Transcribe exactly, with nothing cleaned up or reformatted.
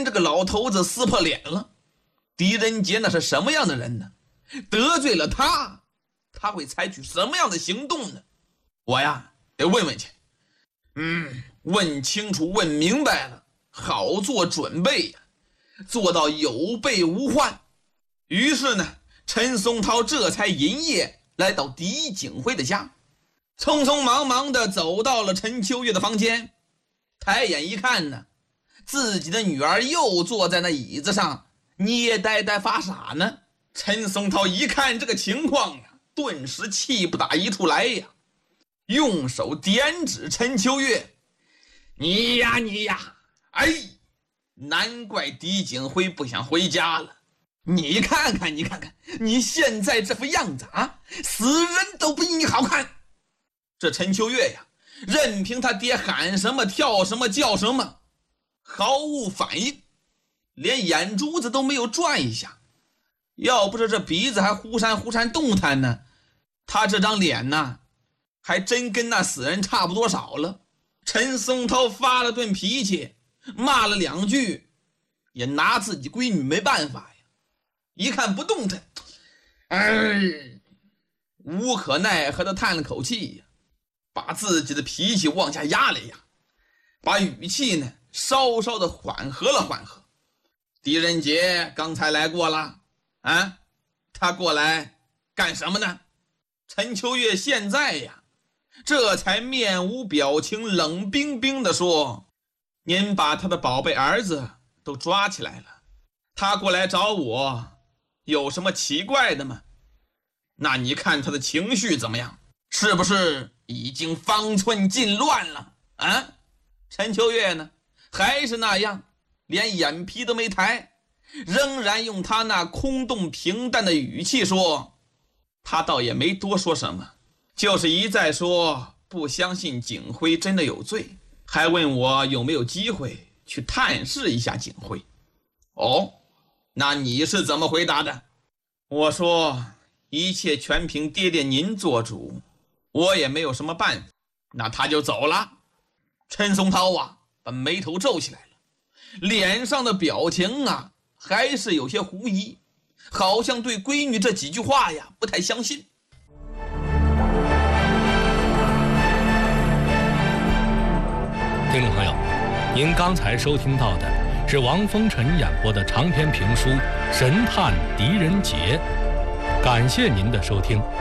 跟这个老头子撕破脸了。狄仁杰那是什么样的人呢？得罪了他，他会采取什么样的行动呢？我呀得问问去。嗯，问清楚问明白了，好做准备呀，做到有备无患。于是呢，陈松涛这才连夜来到狄景辉的家，匆匆忙忙地走到了陈秋月的房间，抬眼一看呢，自己的女儿又坐在那椅子上捏呆呆发傻呢。陈松涛一看这个情况呀，顿时气不打一处来呀，用手点指陈秋月：“你呀你呀，哎，难怪狄景辉不想回家了。你看看你看看你现在这副样子啊，死人都比你好看。”这陈秋月呀，任凭他爹喊什么跳什么叫什么，毫无反应，连眼珠子都没有转一下。要不是这鼻子还忽闪忽闪动弹呢，他这张脸呢，还真跟那死人差不多少了。陈松涛发了顿脾气，骂了两句，也拿自己闺女没办法呀。一看不动弹，哎，无可奈何的叹了口气呀，把自己的脾气往下压了压，把语气呢稍稍的缓和了缓和。狄仁杰刚才来过了啊，他过来干什么呢？陈秋月现在呀，这才面无表情冷冰冰地说：“您把他的宝贝儿子都抓起来了，他过来找我有什么奇怪的吗？那你看他的情绪怎么样？是不是已经方寸尽乱了啊？”陈秋月呢，还是那样，连眼皮都没抬，仍然用他那空洞平淡的语气说：“他倒也没多说什么，就是一再说不相信景辉真的有罪，还问我有没有机会去探视一下景辉。”哦，那你是怎么回答的？我说一切全凭爹爹您做主，我也没有什么办法。那他就走了。陈松涛啊，把眉头皱起来了，脸上的表情啊，还是有些狐疑，好像对闺女这几句话呀不太相信。 听众朋友，您刚才收听到的是王风尘演播的长篇评书《神探狄仁杰》，感谢您的收听。